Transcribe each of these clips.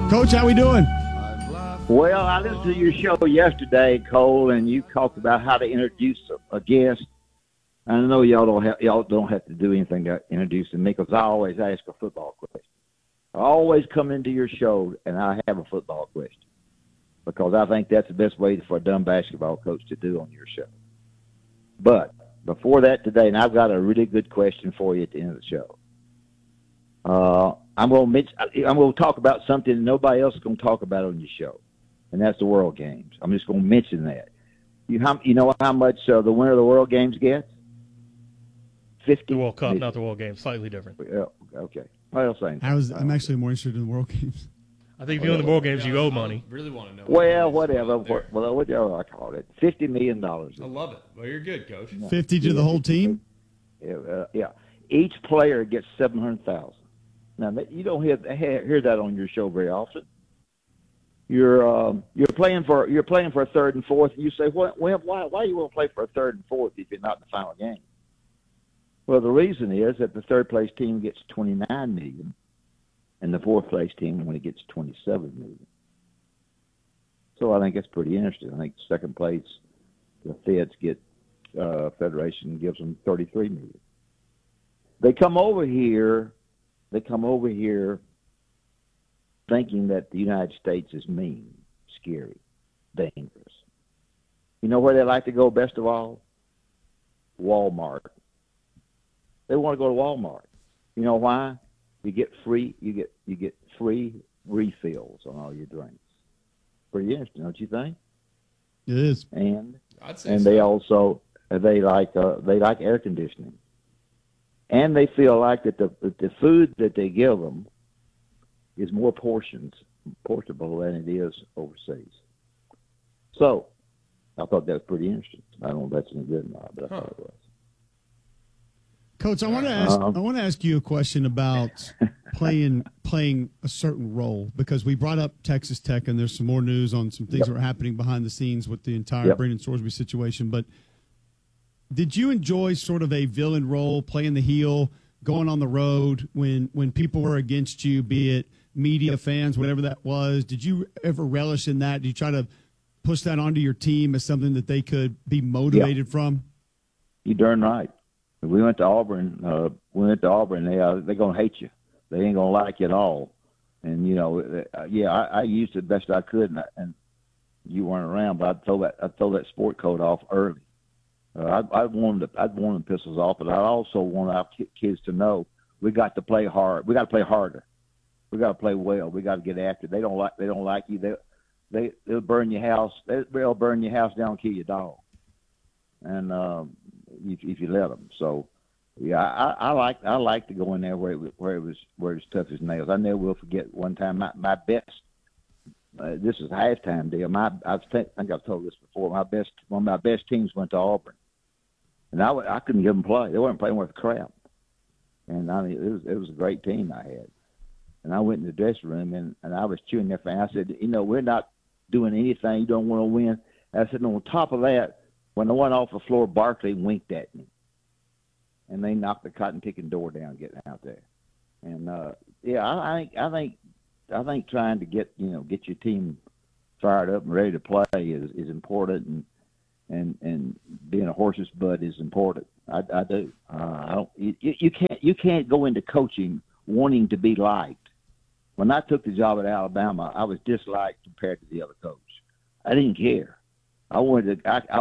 Coach, how we doing? Well, I listened to your show yesterday, Cole, and you talked about how to introduce a guest. I know y'all don't have to do anything to introduce them because I always ask a football question. I always come into your show and I have a football question because I think that's the best way for a dumb basketball coach to do on your show. But before that today, and I've got a really good question for you at the end of the show. I'm going to talk about something that nobody else is going to talk about on your show, and that's the World Games. I'm just going to mention that. You know how much the winner of the World Games gets? 50. The World Cup, not the World Games. Slightly different. Okay. Well, same. I'm actually more interested in the World Games. I think if you win the World Games, you owe money. I really want to know. Well, whatever. Well, whatever I call it. $50 million. I love it. Well, you're good, Coach. 50 to the whole team? Yeah. Each player gets $700,000. Now, you don't hear that on your show very often. You're playing for a third and fourth, and you say, why do you want to play for a third and fourth if you're not in the final game? Well, the reason is that the third place team gets $29 million, and the fourth place team only gets $27 million. So I think that's pretty interesting. I think second place, the Feds get Federation gives them $33 million. They come over here thinking that the United States is mean, scary, dangerous. You know where they like to go best of all? Walmart. They want to go to Walmart. You know why? You get free refills on all your drinks. Pretty interesting, don't you think? It is. And I'd say they also they like air conditioning. And they feel like that the food that they give them is more portable than it is overseas. So I thought that was pretty interesting. I don't know if that's any good or not, but I thought it was. Coach, I want to ask you a question about playing a certain role because we brought up Texas Tech and there's some more news on some things that are happening behind the scenes with the entire Brendan Sorsby situation. But did you enjoy sort of a villain role, playing the heel, going on the road when people were against you, be it media, fans, whatever that was? Did you ever relish in that? Did you try to push that onto your team as something that they could be motivated from? You're darn right. We went to Auburn. They're going to hate you. They ain't going to like you at all. And, I used it best I could, and you weren't around, but I'd throw that sport coat off early. I'd want them pistols off, but I also want our kids to know we got to play hard. We got to play harder. We got to play well. We got to get after it. They don't like you. They'll burn your house. They'll burn your house down, and kill your dog. And if you let them. So yeah, I like to go in there where it was tough as nails. I never will forget one time my best. This is a halftime deal. I think I've told this before. One of my best teams went to Auburn, and I couldn't give them play. They weren't playing worth crap. And I mean, it was a great team I had. And I went in the dressing room and I was chewing their fan. I said, we're not doing anything. You don't want to win. I said, on top of that, when I went off the floor, Barkley winked at me, and they knocked the cotton picking door down getting out there. And I think trying to get your team fired up and ready to play is important, and being a horse's butt is important. I do. You can't go into coaching wanting to be liked. When I took the job at Alabama, I was disliked compared to the other coach. I didn't care. What I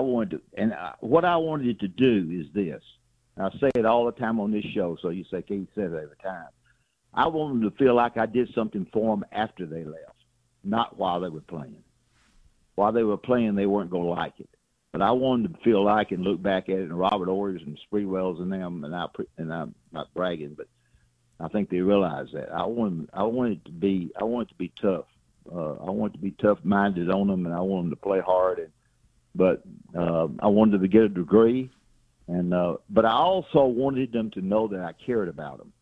wanted to do is this. And I say it all the time on this show, so you say, Keith says it every time. I wanted them to feel like I did something for them after they left, not while they were playing. While they were playing, they weren't going to like it. But I wanted them to feel like and look back at it, and Robert Oyers and Spreewells and them, and I'm not bragging, but I think they realized that. I wanted to be tough. I wanted to be tough-minded on them, and I wanted them to play hard. But I wanted them to get a degree, but I also wanted them to know that I cared about them.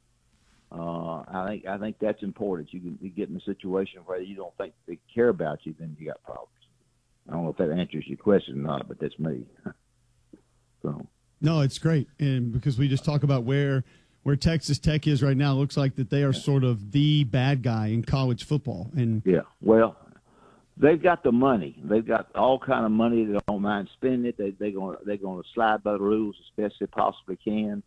I think that's important. You get in a situation where you don't think they care about you, then you got problems. I don't know if that answers your question or not, but that's me. So no, it's great, and because we just talk about where where Texas Tech is right now. It looks like that they are sort of the bad guy in college football. And yeah, well, they've got the money. They've got all kind of money. They don't mind spending it. They're going to slide by the rules as best they possibly can.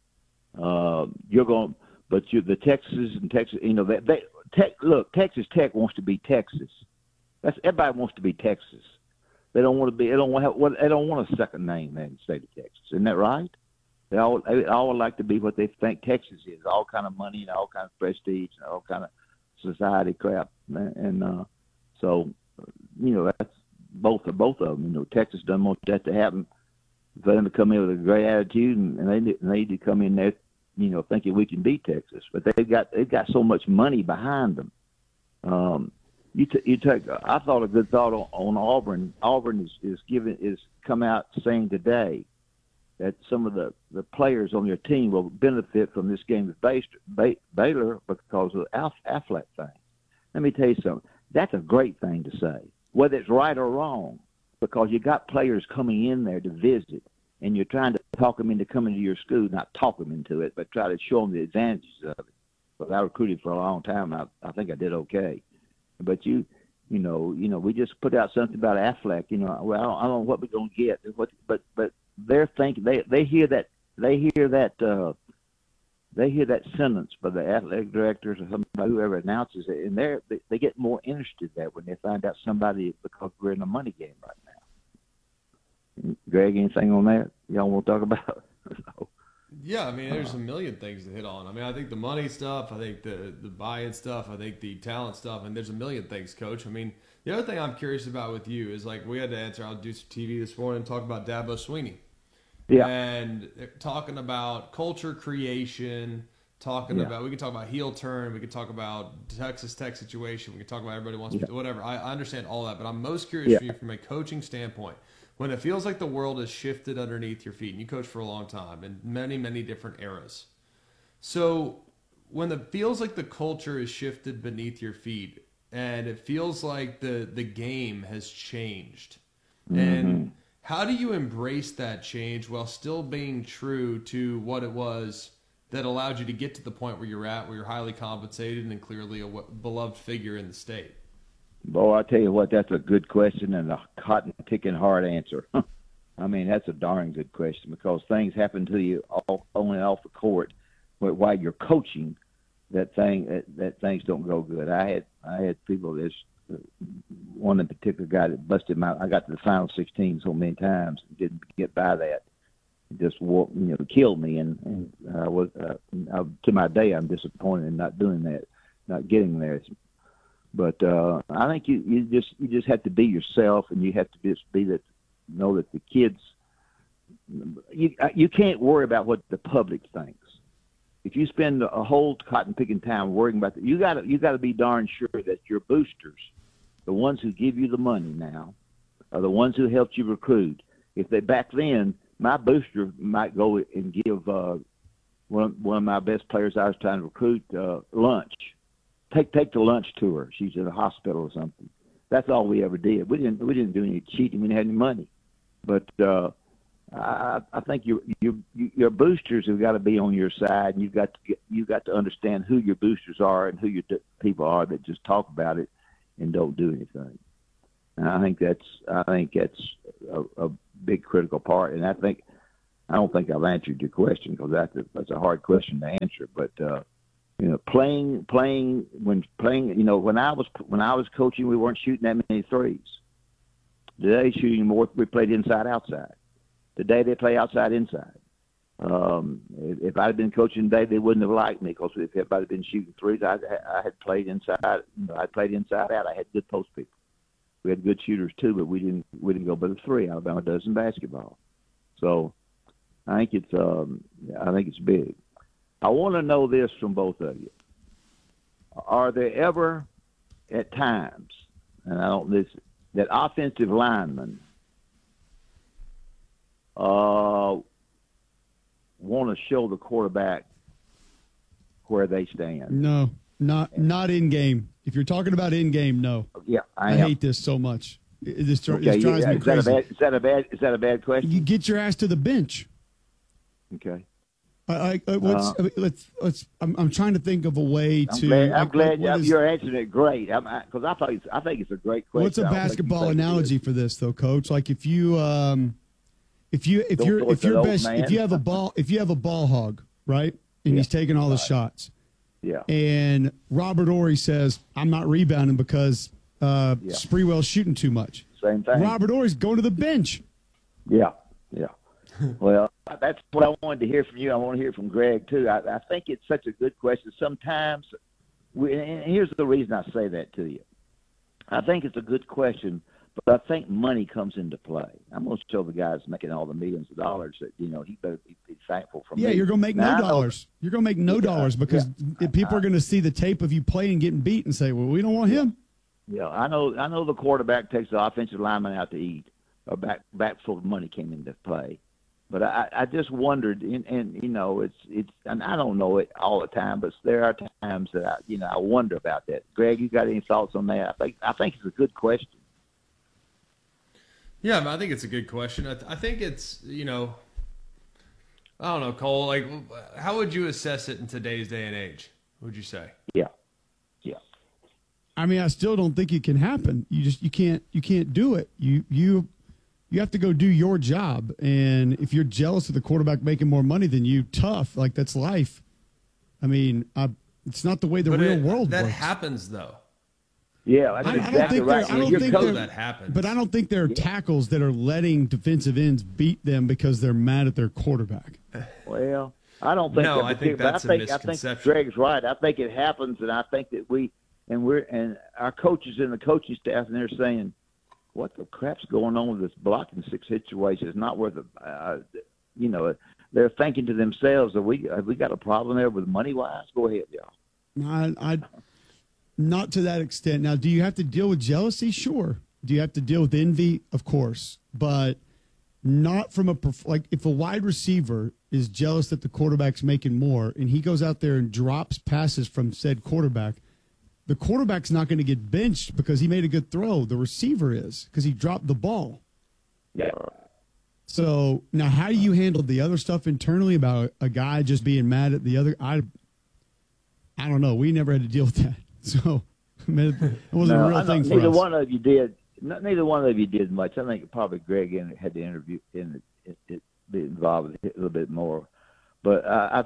The Texas and Texas, look, Texas Tech wants to be Texas. Everybody wants to be Texas. They don't want to be. They don't want a second name in the state of Texas. Isn't that right? They all would like to be what they think Texas is. All kind of money and all kind of prestige and all kind of society crap. And so, that's both of them. Texas doesn't want that to happen. For them to come in with a great attitude, and they need to come in there, thinking we can beat Texas. But they've got so much money behind them. I thought a good thought on Auburn. Auburn is come out saying today that some of the players on their team will benefit from this game with Baylor because of the Aflac thing. Let me tell you something. That's a great thing to say, whether it's right or wrong, because you got players coming in there to visit, and you're trying to talk them into coming to your school, not talk them into it, but try to show them the advantages of it. But I recruited for a long time. I think I did okay. But we just put out something about Aflac. Well, I don't know what we're gonna get. But they're thinking they hear that sentence by the athletic directors or somebody, whoever announces it, and they get more interested in that when they find out somebody, because we're in a money game right now. Greg, anything on that y'all want to talk about? Yeah, I mean, there's a million things to hit on. I mean, I think the money stuff, I think the buy-in stuff, I think the talent stuff, and there's a million things, Coach. I mean, the other thing I'm curious about with you is, like, we had to answer, I'll do some TV this morning and talk about Dabo Swinney. Yeah. And talking about culture creation, about, we can talk about heel turn, we can talk about Texas Tech situation, we can talk about everybody wants to, whatever. I understand all that, but I'm most curious for you from a coaching standpoint. When it feels like the world has shifted underneath your feet, and you coached for a long time in many, many different eras. So when it feels like the culture is shifted beneath your feet, and it feels like the game has changed, and how do you embrace that change while still being true to what it was that allowed you to get to the point where you're at, where you're highly compensated and clearly a beloved figure in the state? Boy, I tell you what, that's a good question and a cotton-picking hard answer. I mean, that's a darn good question, because things happen to you only off the court, but while you're coaching, that things don't go good. I had people. There's one in particular guy that busted I got to the final 16 so many times and didn't get by that. It just killed me, and I was to my day I'm disappointed in not doing that, not getting there. But I think you just have to be yourself, and you have to just know that the kids. You can't worry about what the public thinks. If you spend a whole cotton picking time worrying about that, you got to be darn sure that your boosters, the ones who give you the money now, are the ones who helped you recruit. If they back then, my booster might go and give one of my best players I was trying to recruit lunch. Take the lunch tour. She's in a hospital or something. That's all we ever did. We didn't do any cheating. We didn't have any money. But I think your boosters have got to be on your side, and you've got to understand who your boosters are and who your people are that just talk about it and don't do anything. And I think that's a big critical part. And I don't think I've answered your question, because that's a hard question to answer. But playing when I was coaching, we weren't shooting that many threes. Today, shooting more, we played inside outside. Today they play outside inside. If I'd been coaching today, they wouldn't have liked me, because if everybody had been shooting threes, I had played inside. I played inside out. I had good post people. We had good shooters too, but we didn't go by the three. Alabama does in basketball. So I think it's big. I want to know this from both of you. Are there ever, at times, and that offensive linemen want to show the quarterback where they stand? No, not in game. If you're talking about in game, no. Yeah, I hate this so much. This drives me crazy. Is that a bad question? You get your ass to the bench. Okay. I'm trying to think of a way I'm glad you're answering it great. Because I think it's a great question. What's a basketball analogy for this, though, Coach? Like if you have a ball hog, right, and he's taking all the shots, and Robert Horry says, "I'm not rebounding because Sprewell's shooting too much." Same thing. Robert Horry's going to the bench. Yeah. Well, that's what I wanted to hear from you. I want to hear from Greg, too. I think it's such a good question. Sometimes, and here's the reason I say that to you. I think it's a good question, but I think money comes into play. I'm going to show the guys making all the millions of dollars that, he better be thankful for me. Yeah, you're going to make no dollars. You're going to make no dollars because people are going to see the tape of you playing and getting beat and say, well, we don't want him. Yeah, I know the quarterback takes the offensive lineman out to eat, or back full of money came into play. But I just wondered, and it's and I don't know it all the time, but there are times that I wonder about that. Greg, you got any thoughts on that? I think it's a good question. Yeah, I think it's a good question. I think it's I don't know, Cole. Like, how would you assess it in today's day and age? Would you say? Yeah. I mean, I still don't think it can happen. You can't do it. You have to go do your job. And if you're jealous of the quarterback making more money than you, tough. Like, that's life. I mean, it's not the way the real world works. That happens, though. Yeah, that's exactly right. That happens. But I don't think there are tackles that are letting defensive ends beat them because they're mad at their quarterback. Well, I don't think I think that's a misconception. I think Greg's right. I think it happens, and I think that we're our coaches and the coaching staff, and they're saying, what the crap's going on with this blocking six situation? It's not worth it. They're thinking to themselves, have we got a problem there with money-wise? Go ahead, y'all. Not to that extent. Now, do you have to deal with jealousy? Sure. Do you have to deal with envy? Of course. But not from if a wide receiver is jealous that the quarterback's making more and he goes out there and drops passes from said quarterback, the quarterback's not going to get benched because he made a good throw. The receiver is because he dropped the ball. Yeah. So now how do you handle the other stuff internally about a guy just being mad at the other? I don't know. We never had to deal with that. So it wasn't a real thing for us. Neither one of you did. Neither one of you did much. I think probably Greg had to interview and be involved with it a little bit more. But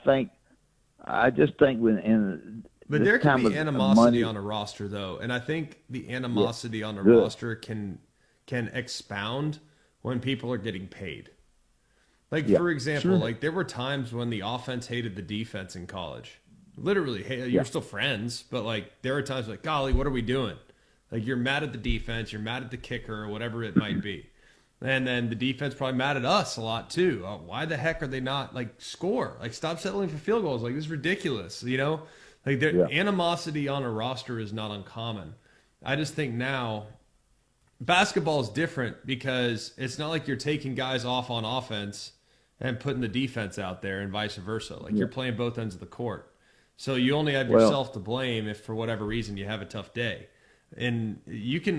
I just think But there can be animosity on a roster, though, and I think the animosity on a roster can expound when people are getting paid. Like, for example, like there were times when the offense hated the defense in college. Literally, hey, you're still friends, but like there were times like, golly, what are we doing? Like you're mad at the defense, you're mad at the kicker, or whatever it might be. And then the defense probably mad at us a lot too. Why the heck are they not like score? Like stop settling for field goals. Like this is ridiculous, Like animosity on a roster is not uncommon. I just think now basketball is different because it's not like you're taking guys off on offense and putting the defense out there and vice versa. Like you're playing both ends of the court. So you only have yourself to blame if for whatever reason you have a tough day. And you can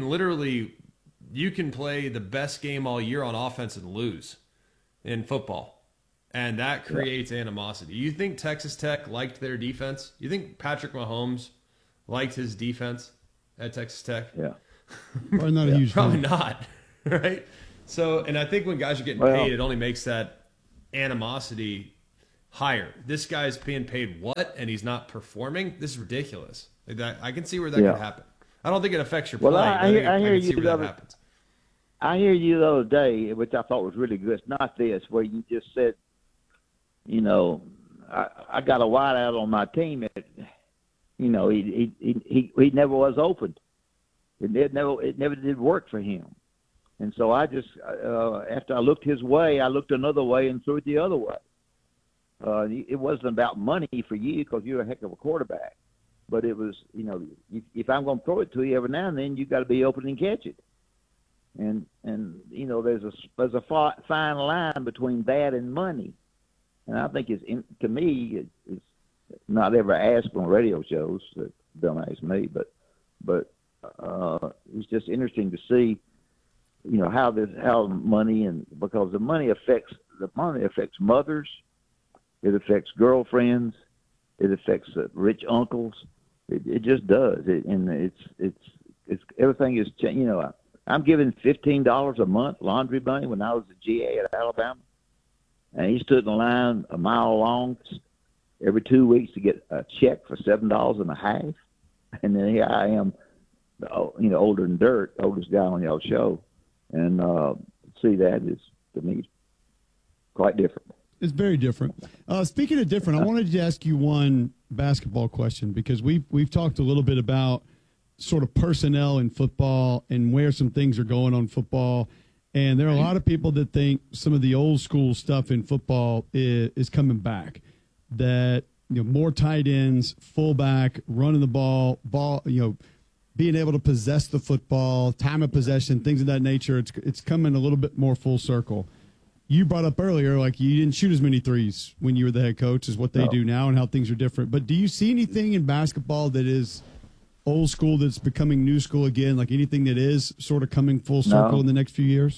play the best game all year on offense and lose in football. And that creates animosity. You think Texas Tech liked their defense? You think Patrick Mahomes liked his defense at Texas Tech? Yeah. Probably not a huge Probably not, right? So, and I think when guys are getting paid, it only makes that animosity higher. This guy's being paid what, and he's not performing? This is ridiculous. Like that, I can see where that could happen. I don't think it affects your play. Well, I hear you. That happens. I hear you the other day, which I thought was really good. It's not this, where you just said, I got a wideout on my team that, he never was open. It never did work for him. And so I just, after I looked his way, I looked another way and threw it the other way. It wasn't about money for you because you're a heck of a quarterback. But it was, if I'm going to throw it to you every now and then, you got to be open and catch it. And there's a fine line between that and money. And I think to me, it's not ever asked on radio shows. Don't ask me, but it's just interesting to see, how money because the money affects mothers, It affects girlfriends. It affects rich uncles. It just does. It's everything is. I'm giving $15 a month laundry money when I was a GA at Alabama, and he stood in line a mile long every 2 weeks to get a check for $7.50, and then here I am, older than dirt, oldest guy on y'all show, and see that is to me quite different. It's very different. Speaking of different, I wanted to ask you one basketball question because we've talked a little bit about sort of personnel in football and where some things are going on football. And there are a lot of people that think some of the old school stuff in football is coming back. That more tight ends, fullback, running the ball, being able to possess the football, time of possession, things of that nature. It's coming a little bit more full circle. You brought up earlier, like you didn't shoot as many threes when you were the head coach as what they do now and how things are different. But do you see anything in basketball that is old school that's becoming new school again, like anything that is sort of coming full circle in the next few years?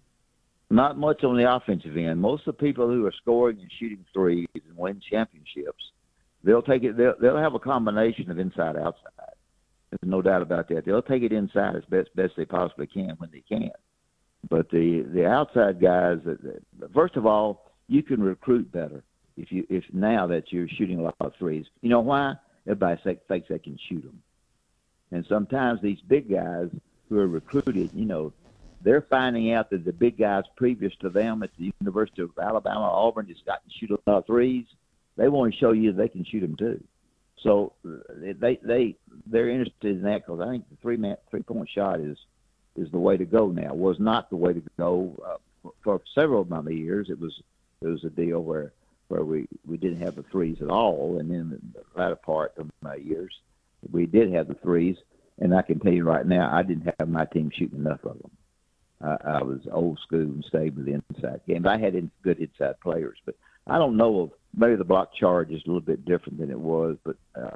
Not much on the offensive end. Most of the people who are scoring and shooting threes and win championships, they'll take it. They'll have a combination of inside outside. There's no doubt about that. They'll take it inside as best they possibly can when they can. But the outside guys, first of all, you can recruit better if now that you're shooting a lot of threes. You know why? Everybody thinks they can shoot them. And sometimes these big guys who are recruited, they're finding out that the big guys previous to them at the University of Alabama, Auburn, just got to shoot a lot of threes. They want to show you they can shoot them too. So they're interested in that because I think the three-point shot is the way to go now. It was not the way to go for several amount of years. It was a deal where we didn't have the threes at all, and then the latter part of my years we did have the threes. And I can tell you right now, I didn't have my team shooting enough of them. I was old school and stayed with the inside game. I had good inside players, but I don't know of maybe the block charge is a little bit different than it was, but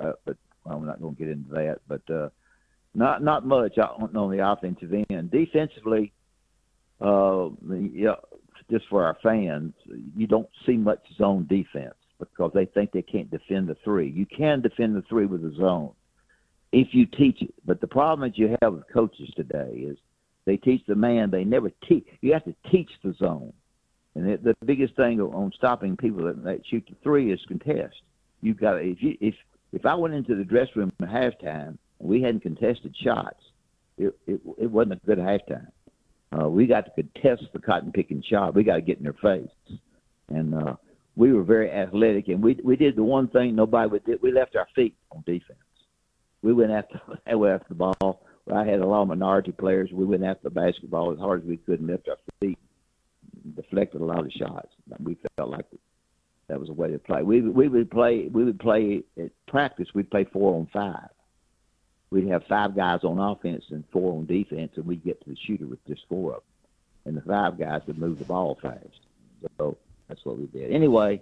I'm not going to get into that. But not much on the offensive end. Defensively, just for our fans, you don't see much zone defense because they think they can't defend the three. You can defend the three with a zone if you teach it. But the problem that you have with coaches today is they teach the man. They never teach. You have to teach the zone. And the biggest thing on stopping people that shoot the three is contest. You got if I went into the dressing room at halftime and we hadn't contested shots, it wasn't a good halftime. We got to contest the cotton picking shot. We got to get in their face, and we were very athletic. And we did the one thing nobody would do. We left our feet on defense. We went after the ball. I had a lot of minority players. We went after the basketball as hard as we could and left our feet. Deflected a lot of shots. We felt like that was a way to play. We would play at practice. We'd play 4-on-5. We'd have 5 guys on offense and 4 on defense, and we'd get to the shooter with just 4 of them. And the 5 guys would move the ball fast. So that's what we did. Anyway,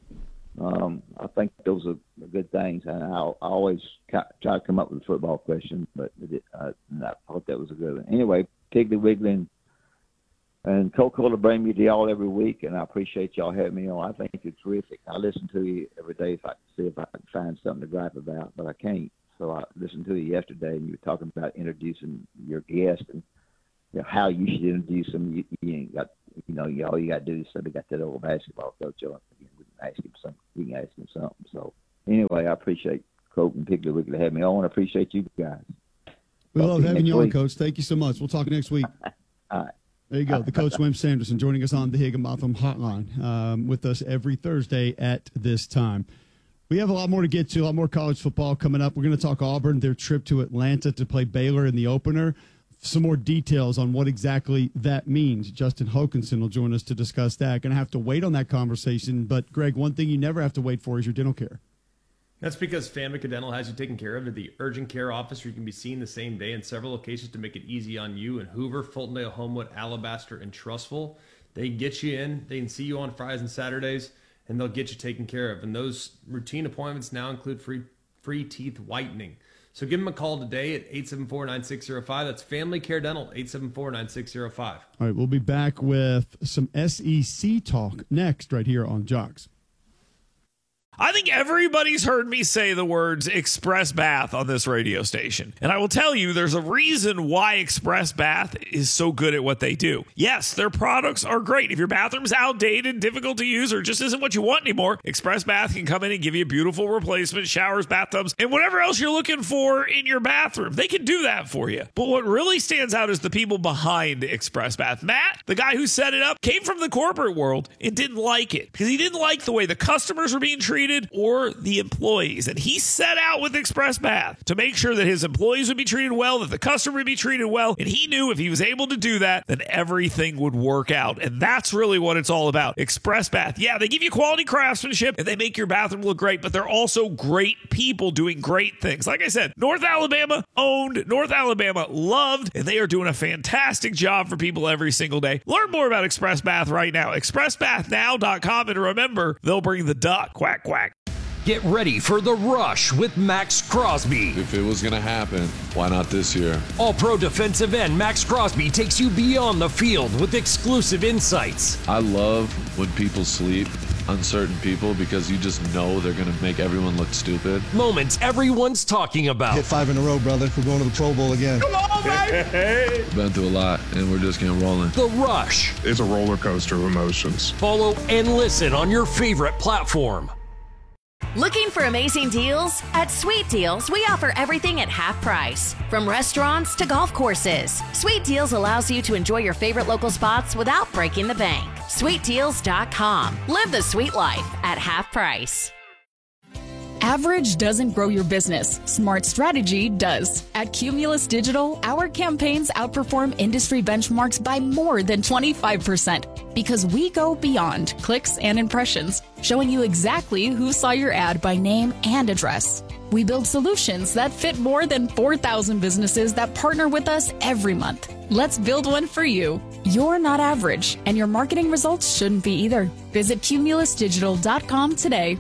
I think those are good things. And I always try to come up with a football question, but I thought that was a good one. Anyway, Piggly Wiggly and Coca-Cola bring me to y'all every week, and I appreciate y'all having me on. I think you're terrific. I listen to you every day if I can see if I can find something to gripe about, but I can't. So I listened to you yesterday, and you were talking about introducing your guest and how you should introduce them. You ain't got, all you got to do is say they got that old basketball coach on. We can ask him something. We can ask him something. So anyway, I appreciate Coke and Piggly Wiggly having me on. I appreciate you guys. We love having you on, Coach. Thank you so much. We'll talk next week. All right. There you go. The Coach Wim Sanderson joining us on the Higginbotham Hotline with us every Thursday at this time. We have a lot more to get to, a lot more college football coming up. We're going to talk Auburn, their trip to Atlanta to play Baylor in the opener. Some more details on what exactly that means. Justin Hokanson will join us to discuss that. Going to have to wait on that conversation. But, Greg, one thing you never have to wait for is your dental care. That's because Famnica Dental has you taken care of at the urgent care office, where you can be seen the same day in several locations to make it easy on you in Hoover, Fultondale, Homewood, Alabaster, and Trussville. They can get you in. They can see you on Fridays and Saturdays, and they'll get you taken care of. And those routine appointments now include free teeth whitening. So give them a call today at 874-9605. That's Family Care Dental, 874-9605. All right, we'll be back with some SEC talk next right here on Jocks. I think everybody's heard me say the words Express Bath on this radio station. And I will tell you, there's a reason why Express Bath is so good at what they do. Yes, their products are great. If your bathroom's outdated, difficult to use, or just isn't what you want anymore, Express Bath can come in and give you a beautiful replacement, showers, bathtubs, and whatever else you're looking for in your bathroom. They can do that for you. But what really stands out is the people behind Express Bath. Matt, the guy who set it up, came from the corporate world and didn't like it because he didn't like the way the customers were being treated or the employees. And he set out with Express Bath to make sure that his employees would be treated well, that the customer would be treated well. And he knew if he was able to do that, then everything would work out. And that's really what it's all about. Express Bath. Yeah, they give you quality craftsmanship and they make your bathroom look great, but they're also great people doing great things. Like I said, North Alabama owned, North Alabama loved, and they are doing a fantastic job for people every single day. Learn more about Express Bath right now. ExpressBathNow.com, and remember, they'll bring the duck. Quack, quack. Get ready for The Rush with Max Crosby. If it was going to happen, why not this year? All-Pro defensive end Max Crosby takes you beyond the field with exclusive insights. I love when people sleep on certain people because you just know they're going to make everyone look stupid. Moments everyone's talking about. Hit 5 in a row, brother. We're going to the Pro Bowl again. Come on, baby! Been through a lot, and we're just getting rolling. The Rush. It's a roller coaster of emotions. Follow and listen on your favorite platform. Looking for amazing deals? At Sweet Deals, we offer everything at half price. From restaurants to golf courses, Sweet Deals allows you to enjoy your favorite local spots without breaking the bank. SweetDeals.com. Live the sweet life at half price. Average doesn't grow your business. Smart strategy does. At Cumulus Digital, our campaigns outperform industry benchmarks by more than 25% because we go beyond clicks and impressions, showing you exactly who saw your ad by name and address. We build solutions that fit more than 4,000 businesses that partner with us every month. Let's build one for you. You're not average, and your marketing results shouldn't be either. Visit cumulusdigital.com today.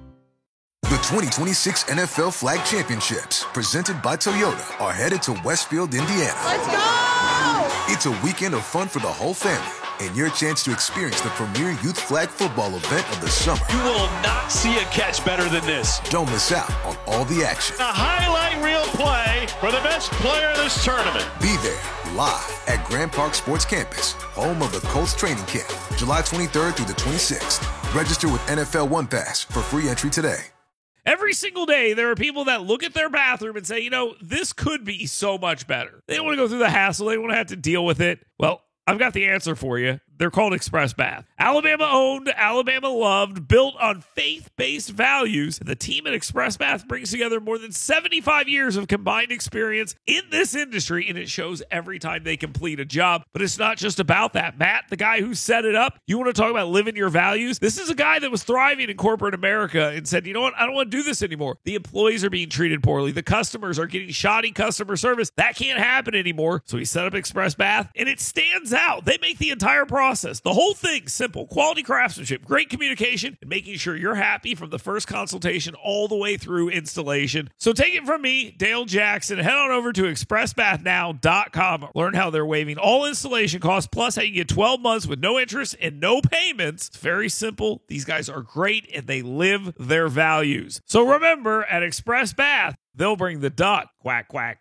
The 2026 NFL Flag Championships, presented by Toyota, are headed to Westfield, Indiana. Let's go! It's a weekend of fun for the whole family and your chance to experience the premier youth flag football event of the summer. You will not see a catch better than this. Don't miss out on all the action. A highlight reel play for the best player in this tournament. Be there live at Grand Park Sports Campus, home of the Colts training camp, July 23rd through the 26th. Register with NFL One Pass for free entry today. Every single day, there are people that look at their bathroom and say, you know, this could be so much better. They don't want to go through the hassle. They don't want to have to deal with it. Well, I've got the answer for you. They're called Express Bath. Alabama owned, Alabama loved, built on faith-based values. And the team at Express Bath brings together more than 75 years of combined experience in this industry, and it shows every time they complete a job. But it's not just about that. Matt, the guy who set it up, you want to talk about living your values? This is a guy that was thriving in corporate America and said, you know what, I don't want to do this anymore. The employees are being treated poorly. The customers are getting shoddy customer service. That can't happen anymore. So he set up Express Bath, and it stands out. They make the entire process, the whole thing, simple. Quality craftsmanship, great communication, and making sure you're happy from the first consultation all the way through installation. So take it from me, Dale Jackson. Head on over to expressbathnow.com. Learn how they're waiving all installation costs, plus how you get 12 months with no interest and no payments. It's very simple. These guys are great, and they live their values. So remember, at Express Bath, they'll bring the duck. Quack, quack.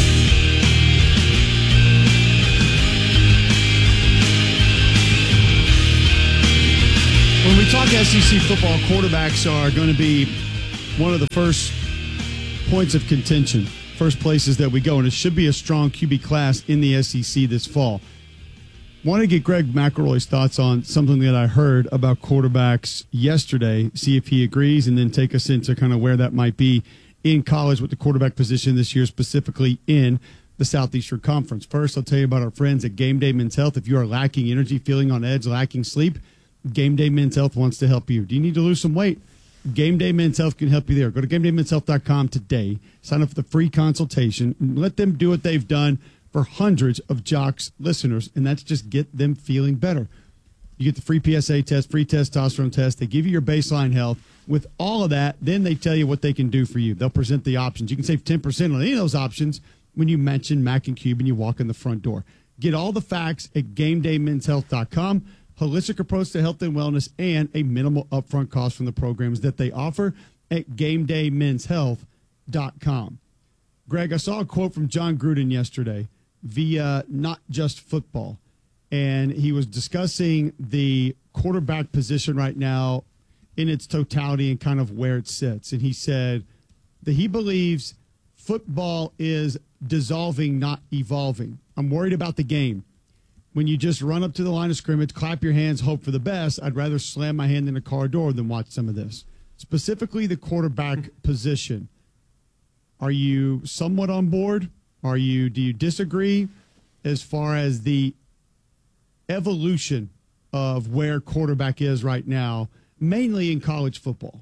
When we talk SEC football, quarterbacks are going to be one of the first points of contention, first places that we go, and it should be a strong QB class in the SEC this fall. Want to get Greg McElroy's thoughts on something that I heard about quarterbacks yesterday, see if he agrees, and then take us into kind of where that might be in college with the quarterback position this year, specifically in the Southeastern Conference. First, I'll tell you about our friends at Game Day Men's Health. If you are lacking energy, feeling on edge, lacking sleep, Game Day Men's Health wants to help you. Do you need to lose some weight? Game Day Men's Health can help you there. Go to GameDayMen'sHealth.com today. Sign up for the free consultation. And let them do what they've done for hundreds of Jocks listeners, and that's just get them feeling better. You get the free PSA test, free testosterone test. They give you your baseline health. With all of that, then they tell you what they can do for you. They'll present the options. You can save 10% on any of those options when you mention Mac and Cube and you walk in the front door. Get all the facts at GameDayMen'sHealth.com. holistic approach to health and wellness, and a minimal upfront cost from the programs that they offer at GameDayMen'sHealth.com. Greg, I saw a quote from John Gruden yesterday via Not Just Football, and he was discussing the quarterback position right now in its totality and kind of where it sits. And he said that he believes football is dissolving, not evolving. I'm worried about the game. When you just run up to the line of scrimmage, clap your hands, hope for the best, I'd rather slam my hand in a car door than watch some of this. Specifically the quarterback position. Are you somewhat on board? Do you disagree as far as the evolution of where quarterback is right now, mainly in college football?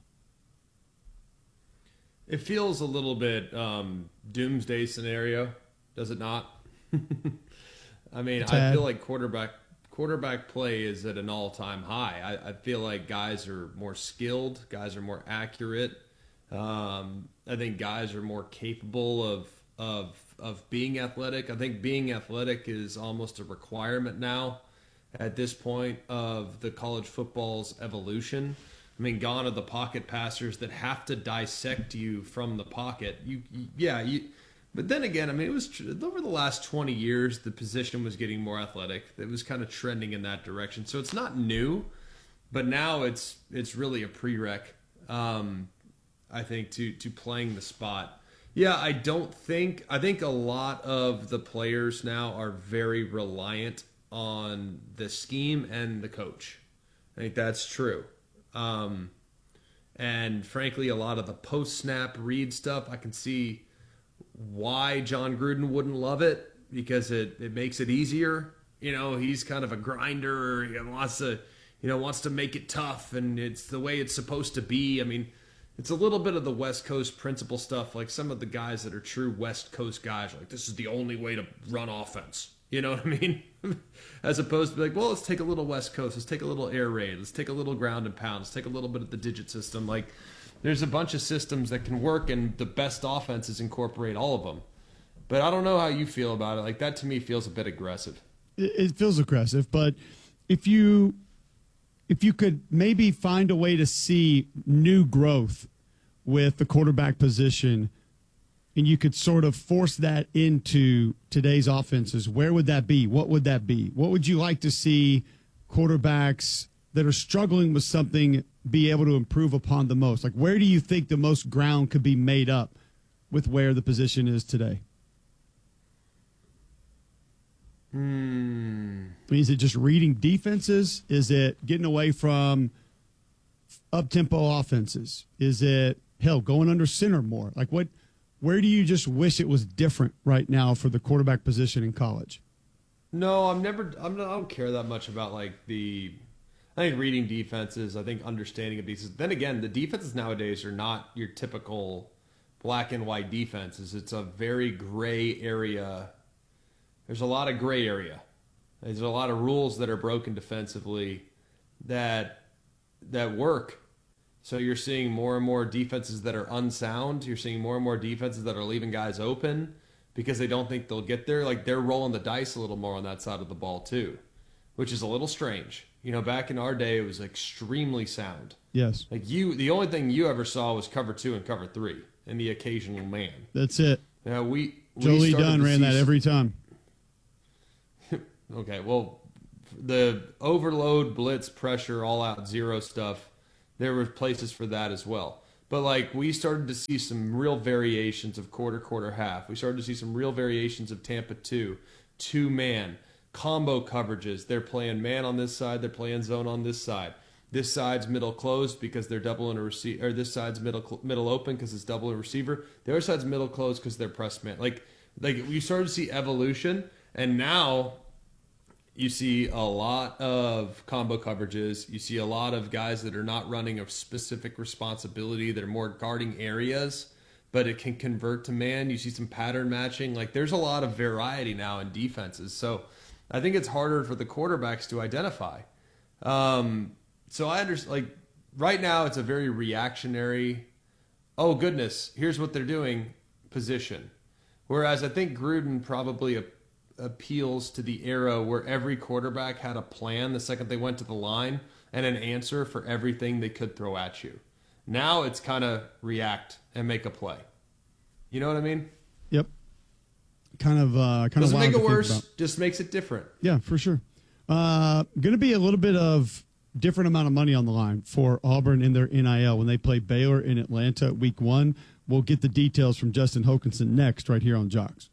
It feels a little bit doomsday scenario, does it not? I mean, I feel like quarterback play is at an all-time high. I feel like guys are more skilled, guys are more accurate. I think guys are more capable of being athletic. I think being athletic is almost a requirement now at this point of the college football's evolution. I mean, gone are the pocket passers that have to dissect you from the pocket. But then again, I mean, it was over the last 20 years, the position was getting more athletic. It was kind of trending in that direction. So it's not new, but now it's really a prereq, I think, to playing the spot. Yeah, I think a lot of the players now are very reliant on the scheme and the coach. I think that's true. And frankly, a lot of the post-snap read stuff, I can see why John Gruden wouldn't love it, because it makes it easier. You know, he's kind of a grinder. He wants to make it tough, and it's the way it's supposed to be. I mean, it's a little bit of the West Coast principle stuff. Like some of the guys that are true West Coast guys are like, this is the only way to run offense. You know what I mean? As opposed to like, well, let's take a little West Coast. Let's take a little air raid. Let's take a little ground and pound. Let's take a little bit of the digit system. Like, there's a bunch of systems that can work, and the best offenses incorporate all of them. But I don't know how you feel about it. Like, that to me feels a bit aggressive. It feels aggressive, but if you could maybe find a way to see new growth with the quarterback position, and you could sort of force that into today's offenses, where would that be? What would that be? What would you like to see quarterbacks that are struggling with something be able to improve upon the most? Like, where do you think the most ground could be made up with where the position is today? I mean, is it just reading defenses? Is it getting away from up-tempo offenses? Is it, hell, going under center more? Like, where do you just wish it was different right now for the quarterback position in college? No, I don't care that much about I think reading defenses, I think understanding of defenses. Then again, the defenses nowadays are not your typical black and white defenses. It's a very gray area. There's a lot of gray area. There's a lot of rules that are broken defensively that work. So you're seeing more and more defenses that are unsound. You're seeing more and more defenses that are leaving guys open because they don't think they'll get there. Like, they're rolling the dice a little more on that side of the ball too, which is a little strange. You know, back in our day, it was extremely sound. Yes. Like, the only thing you ever saw was cover 2 and cover 3 and the occasional man. That's it. Jolie Dunn ran that every time. Okay, well, the overload, blitz, pressure, all-out zero stuff, there were places for that as well. But, like, we started to see some real variations of quarter, half. We started to see some real variations of Tampa 2, two-man, combo coverages. They're playing man on this side. They're playing zone on this side. This side's middle closed because they're doubling a receiver. Or this side's middle open because it's double a receiver. The other side's middle closed because they're press man. Like we started to see evolution, and now you see a lot of combo coverages. You see a lot of guys that are not running a specific responsibility. They're more guarding areas, but it can convert to man. You see some pattern matching. Like, there's a lot of variety now in defenses. So I think it's harder for the quarterbacks to identify. So I understand, like, right now it's a very reactionary, oh goodness, here's what they're doing position. Whereas I think Gruden probably appeals to the era where every quarterback had a plan the second they went to the line and an answer for everything they could throw at you. Now it's kind of react and make a play. You know what I mean? Yep. Kind of doesn't wild make to it think worse, about. just makes it different. Yeah, for sure. Going to be a little bit of different amount of money on the line for Auburn in their NIL when they play Baylor in Atlanta week 1. We'll get the details from Justin Hokanson next right here on Jocks.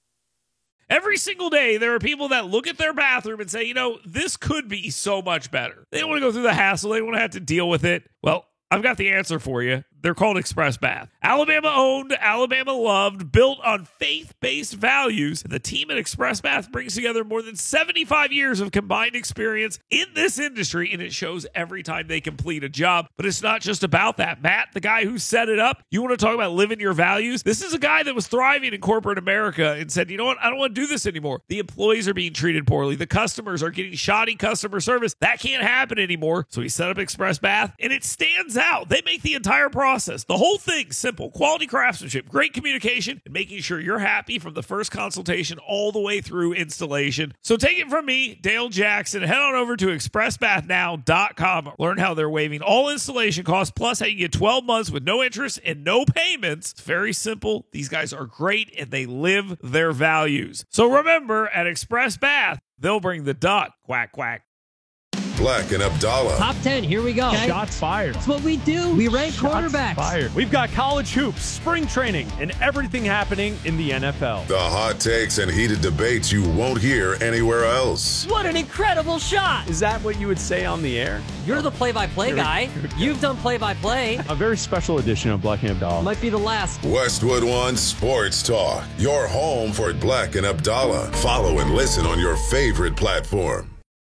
Every single day, there are people that look at their bathroom and say, this could be so much better. They don't want to go through the hassle. They don't want to have to deal with it. Well, I've got the answer for you. They're called Express Bath. Alabama owned, Alabama loved, built on faith-based values. The team at Express Bath brings together more than 75 years of combined experience in this industry, and it shows every time they complete a job. But it's not just about that. Matt, the guy who set it up, you want to talk about living your values? This is a guy that was thriving in corporate America and said, you know what? I don't want to do this anymore. The employees are being treated poorly. The customers are getting shoddy customer service. That can't happen anymore. So he set up Express Bath, and it stands out. They make the entire process, the whole thing, simple. Quality craftsmanship, great communication, and making sure you're happy from the first consultation all the way through installation. So take it from me, Dale Jackson. Head on over to expressbathnow.com. Learn how they're waiving all installation costs, plus how you get 12 months with no interest and no payments. It's very simple. These guys are great, and they live their values. So remember, at Express Bath, they'll bring the duck. Quack, quack. Black and Abdallah. Top 10, here we go. Okay. Shots fired. That's what we do. We rank quarterbacks. Fired. We've got college hoops, spring training, and everything happening in the NFL. The hot takes and heated debates you won't hear anywhere else. What an incredible shot. Is that what you would say on the air? You're the play-by-play guy. You've done play-by-play. A very special edition of Black and Abdallah. Might be the last. Westwood One Sports Talk. Your home for Black and Abdallah. Follow and listen on your favorite platform.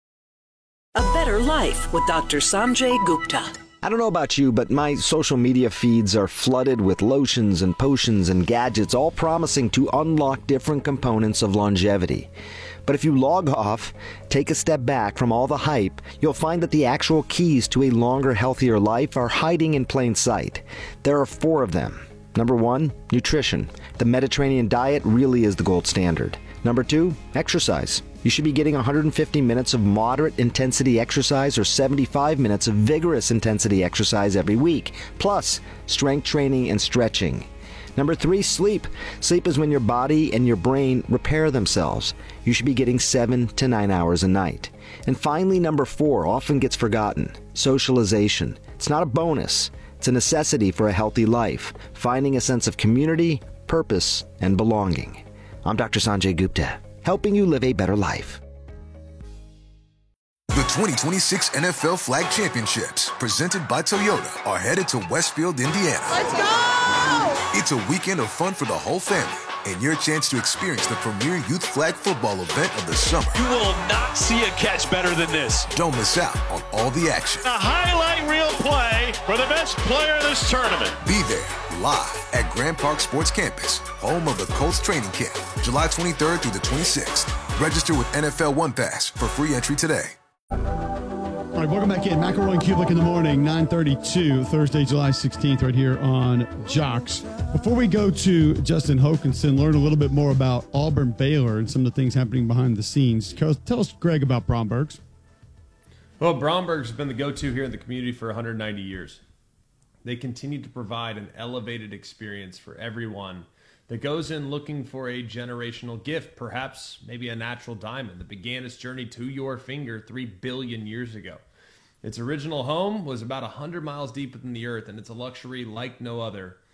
A Better Life with Dr. Sanjay Gupta. I don't know about you, but my social media feeds are flooded with lotions and potions and gadgets, all promising to unlock different components of longevity. But if you log off, take a step back from all the hype, you'll find that the actual keys to a longer, healthier life are hiding in plain sight. There are 4 of them. Number 1, nutrition. The Mediterranean diet really is the gold standard. Number 2, exercise. You should be getting 150 minutes of moderate intensity exercise or 75 minutes of vigorous intensity exercise every week, plus strength training and stretching. Number 3, sleep. Sleep is when your body and your brain repair themselves. You should be getting 7 to 9 hours a night. And finally, number 4 often gets forgotten. Socialization. It's not a bonus. It's a necessity for a healthy life, finding a sense of community, purpose, and belonging. I'm Dr. Sanjay Gupta, helping you live a better life. The 2026 NFL Flag Championships, presented by Toyota, are headed to Westfield, Indiana. Let's go! It's a weekend of fun for the whole family and your chance to experience the premier youth flag football event of the summer. You will not see a catch better than this. Don't miss out on all the action. A highlight reel play for the best player in this tournament. Be there live at Grand Park Sports Campus, home of the Colts training camp, July 23rd through the 26th. Register with NFL One Pass for free entry today. All right, welcome back in. McElroy and Kubelik in the morning, 9:32, Thursday, July 16th, right here on Jocks. Before we go to Justin Hokanson, learn a little bit more about Auburn Baylor and some of the things happening behind the scenes. Tell us, Greg, about Bromberg's. Well, Bromberg's has been the go-to here in the community for 190 years. They continue to provide an elevated experience for everyone that goes in looking for a generational gift, perhaps maybe a natural diamond that began its journey to your finger 3 billion years ago. Its original home was about 100 miles deep within the earth, and it's a luxury like no other